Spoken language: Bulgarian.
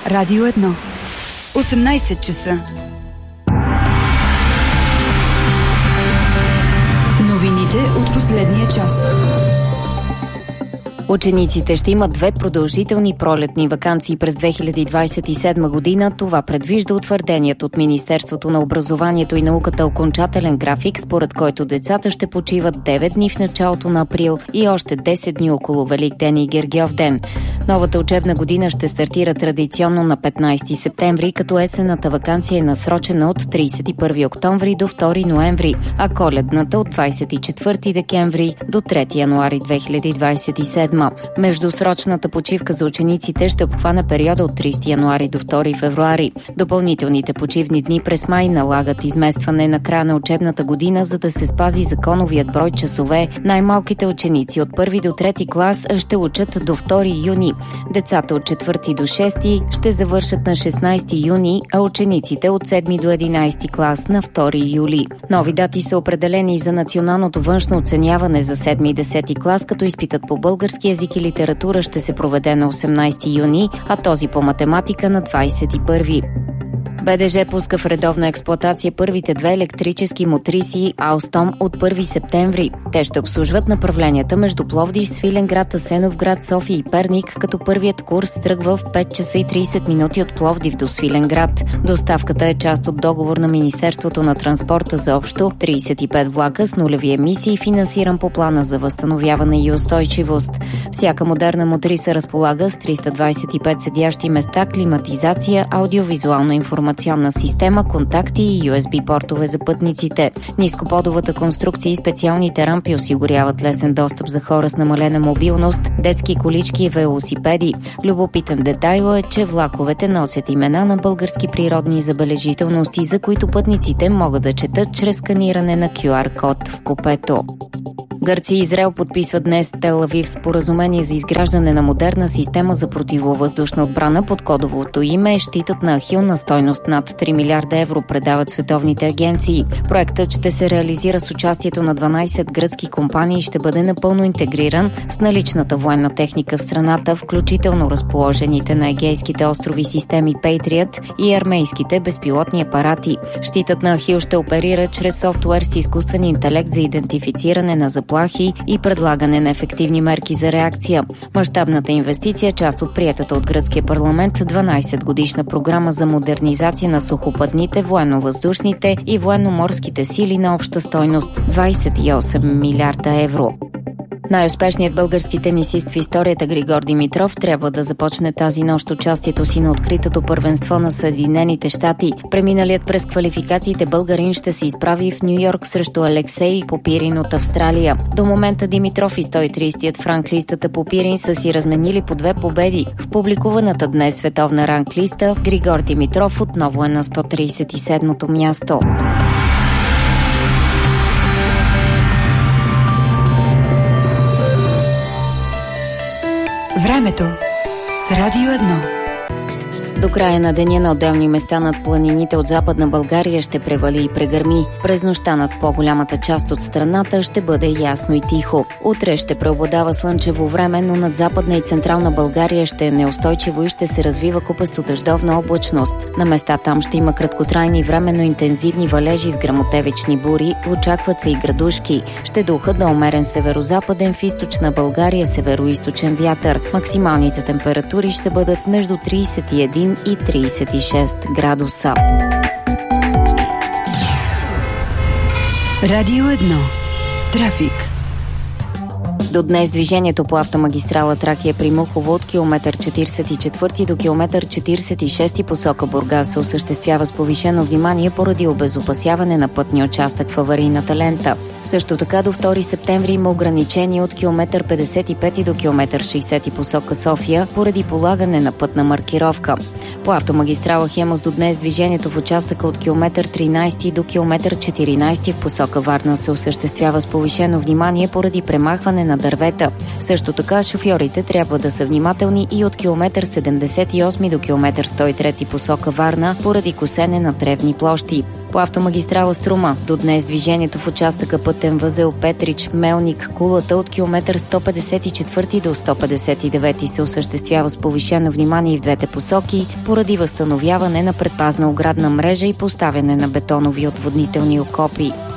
Радио 1. 18 часа. Новините от последния час. Учениците ще имат 2 продължителни пролетни ваканции през 2027 година. Това предвижда утвърденият от Министерството на образованието и науката окончателен график, според който децата ще почиват 9 дни в началото на април и още 10 дни около Великден и Гергьовден. Новата учебна година ще стартира традиционно на 15 септември, като есенната ваканция е насрочена от 31 октомври до 2 ноември, а коледната от 24 декември до 3 януари 2027. Междусрочната почивка за учениците ще обхване периода от 30 януари до 2 февруари. Допълнителните почивни дни през май налагат изместване на края на учебната година, за да се спази законовият брой часове. Най-малките ученици от 1 до 3 клас ще учат до 2 юни. Децата от 4 до 6 ще завършат на 16 юни, а учениците от 7 до 11 клас на 2 юли. Нови дати са определени за националното външно оценяване за 7 и 10 клас, като изпитът по български език и литература ще се проведе на 18 юни, а този по математика на 21. БДЖ пуска в редовна експлоатация първите 2 електрически мотриси Алстом от 1 септември. Те ще обслужват направленията между Пловдив, Свиленград, Асеновград, София и Перник, като първият курс тръгва в 5 часа и 30 минути от Пловдив до Свиленград. Доставката е част от договор на Министерството на транспорта за общо 35 влака с нулеви емисии, финансиран по плана за възстановяване и устойчивост. Всяка модерна мотриса разполага с 325 седящи места, климатизация, аудиовизуална информационна система, контакти и USB портове за пътниците. Нископодовата конструкция и специалните рампи осигуряват лесен достъп за хора с намалена мобилност, детски колички и велосипеди. Любопитен детайл е, че влаковете носят имена на български природни забележителности, за които пътниците могат да четат чрез сканиране на QR-код в купето. Гърция и Израел подписват днес Тел Авив споразумение за изграждане на модерна система за противовъздушна отбрана под кодовото име щитът на Ахил на стойност над 3 милиарда евро, предават световните агенции. Проектът ще се реализира с участието на 12 гръцки компании и ще бъде напълно интегриран с наличната военна техника в страната, включително разположените на Егейските острови системи Patriot и армейските безпилотни апарати. Щитът на Ахил ще оперира чрез софтуер с изкуствен интелект за идентифициране на заплахи и предлагане на ефективни мерки за реакция. Мащабната инвестиция е част от приетата от гръцкия парламент 12-годишна програма за модернизация на сухопътните, военно-въздушните и военно-морските сили на обща стойност 28 милиарда евро. Най-успешният български тенисист в историята Григор Димитров трябва да започне тази нощ участието си на откритото първенство на Съединените щати. Преминалият през квалификациите българин ще се изправи в Ню-Йорк срещу Алексей Попирин от Австралия. До момента Димитров и 130-тият в ранглистата Попирин са си разменили по 2 победи. В публикуваната днес световна ранглиста Григор Димитров отново е на 137-то място. Времето с Радио 1. До края на деня на отделни места над планините от Западна България ще превали и прегърми. През нощта над по-голямата част от страната ще бъде ясно и тихо. Утре ще преобладава слънчево време, но над Западна и Централна България ще е неустойчиво и ще се развива купесто-дъждовна облачност. На места там ще има краткотрайни временно интензивни валежи с гръмотевични бури, очакват се и градушки. Ще духа до умерен северозападен, в източна България североизточен вятър. Максималните температури ще бъдат между 31 и 36 градуса. Радио 1. Трафик. До днес движението по автомагистрала Тракия при Мухово от километър 44 до километър 46 посока Бургас се осъществява с повишено внимание поради обезопасяване на пътния участък в аварийната лента. Също така до 2 септември има ограничение от километър 55 до километър 60 посока София поради полагане на пътна маркировка. По автомагистрала Хемус до днес движението в участъка от километър 13 до километър 14 в посока Варна се осъществява с повишено внимание поради премахване на дървета. Също така шофьорите трябва да са внимателни и от километър 78 до километър 103 посока Варна поради косене на тревни площи. По автомагистрала Струма до днес движението в участъка пътен възел Петрич, Мелник, Кулата от километър 154 до 159 се осъществява с повишено внимание в двете посоки поради възстановяване на предпазна оградна мрежа и поставяне на бетонови отводнителни окопи.